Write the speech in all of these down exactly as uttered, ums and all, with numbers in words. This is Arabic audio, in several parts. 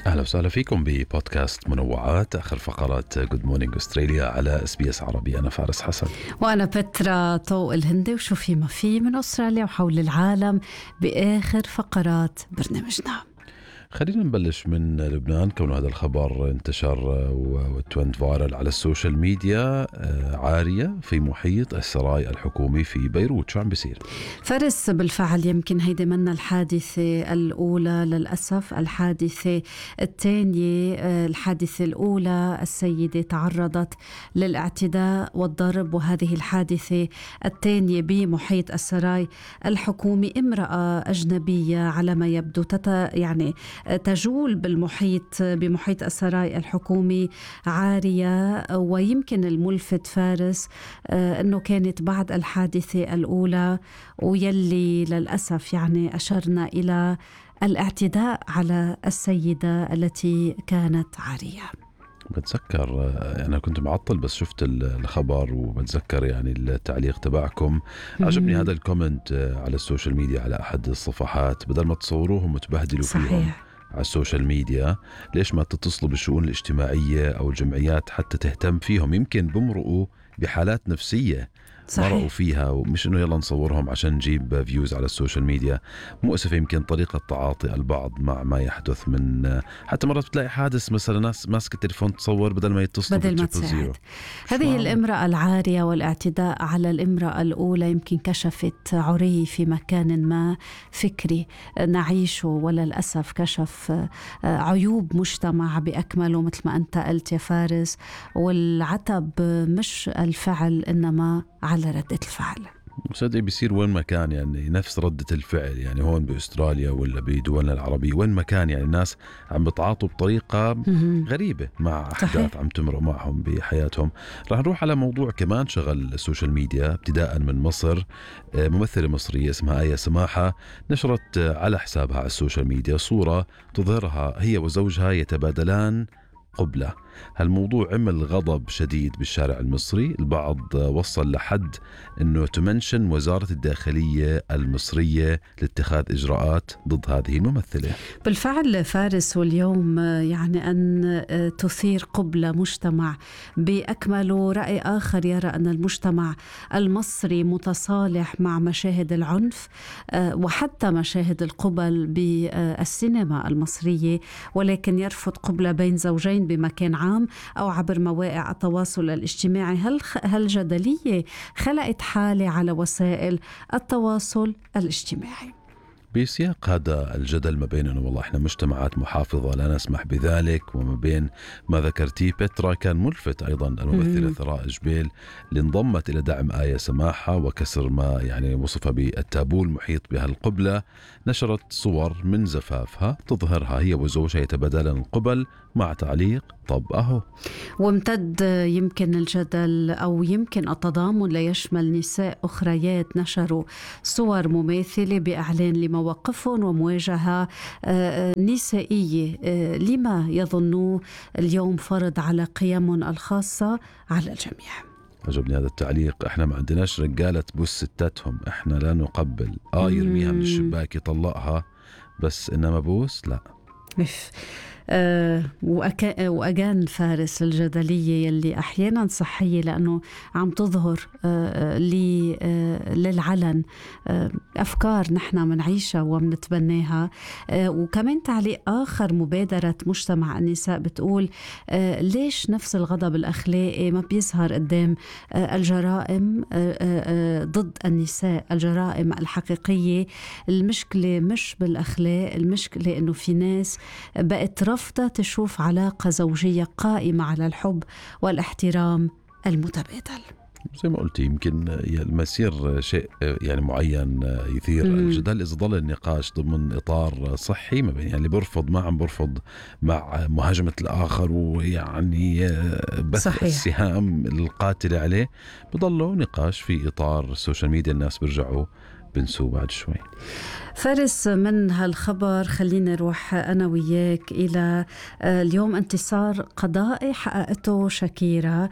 أهلا وسهلا فيكم ببودكاست منوعات، آخر فقرات Good Morning Australia على إس بي إس عربي. أنا فارس حسن وأنا بترا طوق الهندي، وشو في ما في من أستراليا وحول العالم بآخر فقرات برنامجنا. خلينا نبلش من لبنان، كون هذا الخبر انتشر وتوينت فايرل على السوشيال ميديا. عارية في محيط السراي الحكومي في بيروت، شو عم بيصير؟ فارس، بالفعل يمكن هيدي منا الحادثة الأولى للأسف. الحادثة الثانية، الحادثة الأولى السيدة تعرضت للاعتداء والضرب، وهذه الحادثة الثانية بمحيط السراي الحكومي. امرأة أجنبية على ما يبدو تت يعني تجول بالمحيط بمحيط السراي الحكومي عارية. ويمكن الملفت فارس أنه كانت بعد الحادثة الأولى، ويلي للأسف يعني أشرنا إلى الاعتداء على السيدة التي كانت عارية. بتذكر أنا كنت معطل بس شفت الخبر، وبتذكر يعني التعليق تبعكم. عجبني هذا الكومنت على السوشيال ميديا على أحد الصفحات: بدل ما تصوروهم وتبهدلوا فيهم على السوشيال ميديا، ليش ما تتصلوا بالشؤون الاجتماعية أو الجمعيات حتى تهتم فيهم؟ يمكن بمرقوا بحالات نفسية مرقوا فيها، ومش إنه يلا نصورهم عشان نجيب فيوز على السوشيال ميديا. مؤسفة يمكن طريقة تعاطي البعض مع ما يحدث. من حتى مرات بتلاقي حادث مثلا ناس ماسك التليفون تصور بدل ما يتصلوا بدل ما تساعد. هذه الامرأة العارية والاعتداء على الامرأة الأولى يمكن كشفت عري في مكان ما فكري نعيشه، وللأسف كشف عيوب مجتمع بأكمله مثل ما أنت قلت يا فارس. والعتب مش الفعل إنما على ردة الفعل. صدق بيصير وين ما كان، يعني نفس ردة الفعل، يعني هون بأستراليا ولا بدولنا العربية وين ما كان، يعني الناس عم بتعاطوا بطريقة غريبة مع أحداث عم تمرق معهم بحياتهم. رح نروح على موضوع كمان شغل السوشيال ميديا ابتداء من مصر. ممثلة مصرية اسمها آية سماحة نشرت على حسابها على السوشيال ميديا صورة تظهرها هي وزوجها يتبادلان قبلة. هالموضوع عمل غضب شديد بالشارع المصري. البعض وصل لحد أنه تمنشن وزارة الداخلية المصرية لاتخاذ إجراءات ضد هذه الممثلة. بالفعل فارس، واليوم يعني أن تثير قبلة مجتمع بأكمله. رأي آخر يرى أن المجتمع المصري متصالح مع مشاهد العنف وحتى مشاهد القبل بالسينما المصرية، ولكن يرفض قبلة بين زوجين بمكان عام أو عبر مواقع التواصل الاجتماعي. هالجدلية خلقت حالة على وسائل التواصل الاجتماعي. بسياق هذا الجدل ما بين أنه والله إحنا مجتمعات محافظة لا نسمح بذلك، وما بين ما ذكرتيه بترا، كان ملفت أيضا الممثلة ثراء جبيل اللي انضمت إلى دعم آية سماحة وكسر ما يعني وصف بالتابو المحيط بها القبلة. نشرت صور من زفافها تظهرها هي وزوجها يتبادلان القبل مع تعليق: طب أهو. وامتد يمكن الجدل أو يمكن التضامن ليشمل نساء أخريات نشروا صور مماثلة بإعلان لمواقفهم ومواجهة نسائية لما يظنوا اليوم فرض على قيمهم الخاصة على الجميع. عجبني هذا التعليق: احنا ما عندناش رجالة تبوس ستاتهم، احنا لا نقبل. اه يرميها من الشباك يطلقها، بس انما بوس لا. أه وأجان فارس الجدلية يلي أحيانا صحية، لأنه عم تظهر أه للعلن أه أفكار نحن منعيشها ومنتبناها. أه وكمان تعليق آخر: مبادرة مجتمع النساء بتقول أه ليش نفس الغضب الأخلاقي ما بيظهر قدام أه الجرائم أه أه ضد النساء، الجرائم الحقيقية. المشكلة مش بالأخلاق، المشكلة إنه في ناس بقت رفضة تشوف علاقة زوجية قائمة على الحب والاحترام المتبادل. زي ما قلت يمكن لما يصير شيء يعني معين يثير مم. الجدل، إذا ظل النقاش ضمن إطار صحي ما بين يعني اللي برفض ما عم برفض مع مهاجمة الآخر ويعني بث صحيح. السهام القاتلة عليه، بضلوا نقاش في إطار السوشيال ميديا. الناس بيرجعوا بنسوا بعد شوي. فارس، من هالخبر خلينا نروح أنا وياك إلى اليوم انتصار قضائي حققته شاكيرا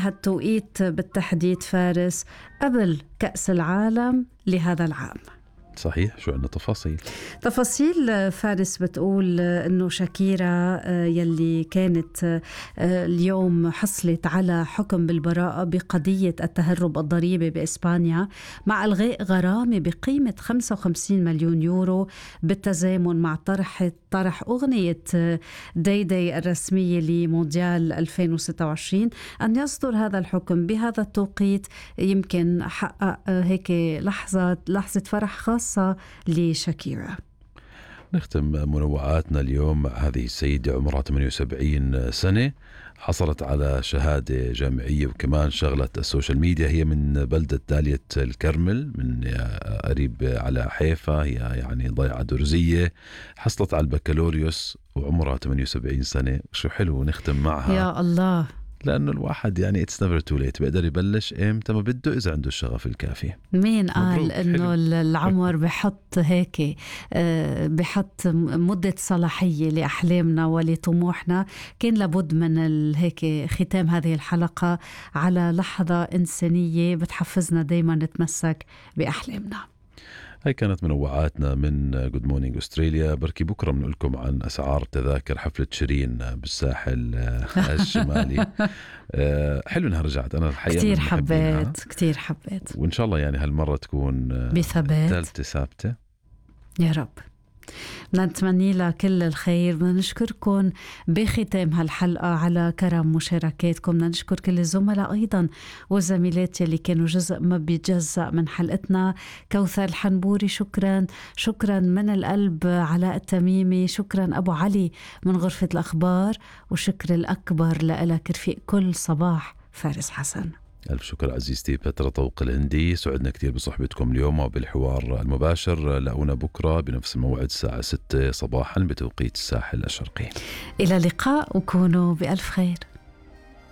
بهالتوقيت بالتحديد فارس قبل كأس العالم لهذا العام. صحيح. شو عندنا تفاصيل؟ تفاصيل فارس بتقول أنه شاكيرا يلي كانت اليوم حصلت على حكم بالبراءة بقضية التهرب الضريبي بإسبانيا مع إلغاء غرامة بقيمة خمسة وخمسين مليون يورو بالتزامن مع طرح طرح أغنية داي داي الرسمية لمونديال ألفين وستة وعشرين، أن يصدر هذا الحكم بهذا التوقيت يمكن حقق هيك لحظة لحظة فرح خاصة لشاكيرا. نختم منوعاتنا اليوم مع هذه السيدة عمرها ثمانية وسبعين سنة، حصلت على شهادة جامعية وكمان شغلت السوشيال ميديا. هي من بلدة دالية الكرمل من قريب على حيفا، هي يعني ضيعة درزية، حصلت على البكالوريوس وعمرها ثمانية وسبعين سنة. شو حلو نختم معها يا الله، لأنه الواحد يعني it's never too late، بيقدر يبلش إمتى ما بده إذا عنده الشغف الكافي. مين قال إنه العمر بحط هيك بحط مدة صلاحية لأحلامنا ولطموحنا؟ كان لابد من هيك ختام هذه الحلقة على لحظة إنسانية بتحفزنا دايما نتمسك بأحلامنا. هاي كانت منوعاتنا من جود مورنينج أستراليا. بركي بكرة بنقول لكم عن أسعار تذاكر حفلة شيرين بالساحل الشمالي. حلو إنها رجعت، أنا الحقيقة كتير حبيت كتير حبيت وإن شاء الله يعني هالمرة تكون بثبات ثالثة ثابتة يا رب. بدنا نتمنى لها كل الخير. بدنا نشكركم بختام هالحلقة على كرم مشاركاتكم. بدنا نشكر كل الزملاء أيضا والزميلات اللي كانوا جزء ما بيتجزأ من حلقتنا. كوثر الحنبوري شكرا شكرا من القلب. علاء التميمي شكرا. أبو علي من غرفة الأخبار، وشكر الأكبر لك رفيق كل صباح فارس حسن. ألف شكر عزيزتي بترا طوق الهندي، سعدنا كتير بصحبتكم اليوم وبالحوار المباشر. لقونا بكرة بنفس الموعد الساعة ستة صباحا بتوقيت الساحل الشرقي. إلى اللقاء وكونوا بألف خير.